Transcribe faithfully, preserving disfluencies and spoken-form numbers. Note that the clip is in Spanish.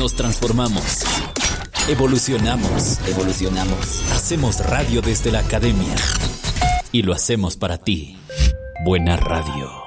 Nos transformamos. Evolucionamos. Evolucionamos. Hacemos radio desde la academia. Y lo hacemos para ti. Buena radio.